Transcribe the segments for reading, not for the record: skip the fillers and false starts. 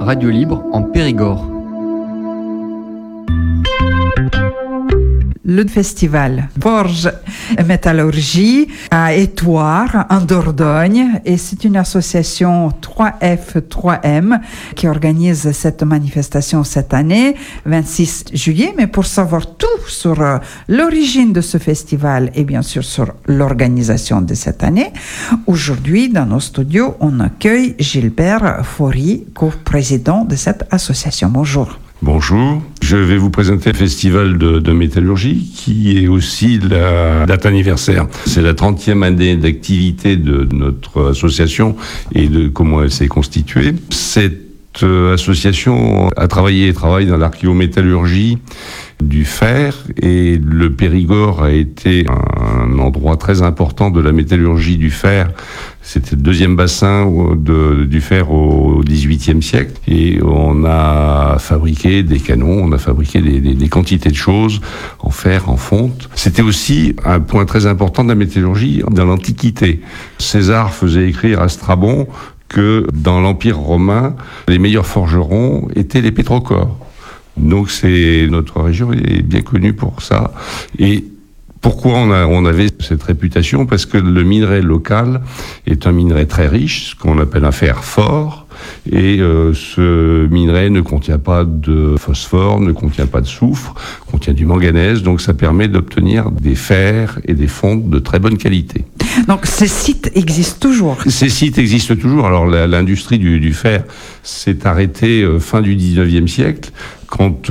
Radio Libre en Périgord. Le festival Forge Métallurgie à Étoire, en Dordogne, et c'est une association 3F3M qui organise cette manifestation cette année, 26 juillet. Mais pour savoir tout sur l'origine de ce festival et bien sûr sur l'organisation de cette année, aujourd'hui dans nos studios, on accueille Gilbert Faury, co-président de cette association. Bonjour. Bonjour, je vais vous présenter le festival de métallurgie qui est aussi la date anniversaire. C'est la 30e année d'activité de notre association et de comment elle s'est constituée. Cette association a travaillé et travaille dans l'archéométallurgie du fer, et le Périgord a été un endroit très important de la métallurgie du fer. C'était le deuxième bassin du fer au XVIIIe siècle, et on a fabriqué des canons, on a fabriqué des quantités de choses en fer, en fonte. C'était aussi un point très important de la métallurgie dans l'Antiquité. César faisait écrire à Strabon que dans l'Empire romain, les meilleurs forgerons étaient les pétrocores. Donc notre région est bien connue pour ça. Et pourquoi on avait cette réputation? Parce que le minerai local est un minerai très riche, ce qu'on appelle un fer fort. Et ce minerai ne contient pas de phosphore, ne contient pas de soufre, contient du manganèse. Donc ça permet d'obtenir des fers et des fontes de très bonne qualité. Donc ces sites existent toujours? Ces sites existent toujours. Alors l'industrie du fer s'est arrêtée fin du 19e siècle, quand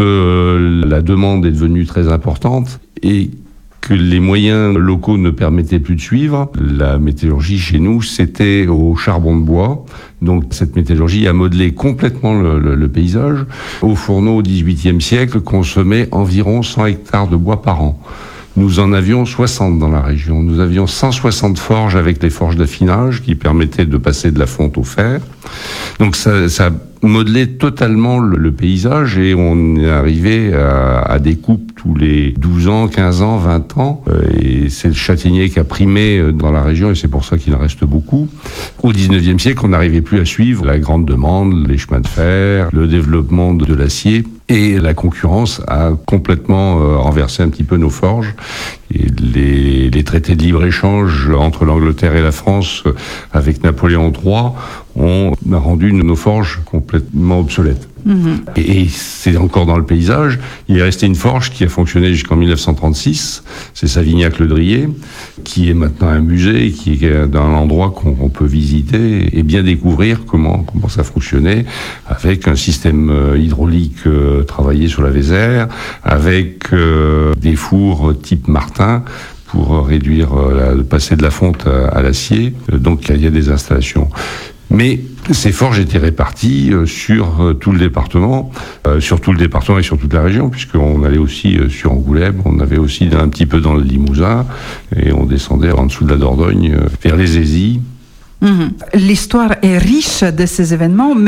la demande est devenue très importante et que les moyens locaux ne permettaient plus de suivre. La métallurgie chez nous, c'était au charbon de bois. Donc cette métallurgie a modelé complètement le paysage. Au fourneau, au XVIIIe siècle, consommait environ 100 hectares de bois par an. Nous en avions 60 dans la région. Nous avions 160 forges avec les forges d'affinage qui permettaient de passer de la fonte au fer. Donc ça modelait totalement le paysage, et on est arrivé à des coupes tous les 12 ans, 15 ans, 20 ans. Et c'est le châtaignier qui a primé dans la région, et c'est pour ça qu'il en reste beaucoup. Au 19e siècle, on n'arrivait plus à suivre la grande demande, les chemins de fer, le développement de l'acier. Et la concurrence a complètement renversé un petit peu nos forges. Et les traités de libre-échange entre l'Angleterre et la France, avec Napoléon III, ont rendu nos forges complètement obsolètes. Et c'est encore dans le paysage. Il est resté une forge qui a fonctionné jusqu'en 1936. C'est Savignac-le-Drier, qui est maintenant un musée, qui est dans un endroit qu'on peut visiter et bien découvrir comment ça fonctionnait, avec un système hydraulique travaillé sur la Vézère, avec des fours type Martin pour réduire, passer de la fonte à l'acier. Donc il y a des installations. Mais ces forges étaient réparties sur tout le département et sur toute la région, puisqu'on allait aussi sur Angoulême, on avait aussi un petit peu dans le Limousin, et on descendait en dessous de la Dordogne vers les Aisies. L'histoire est riche de ces événements.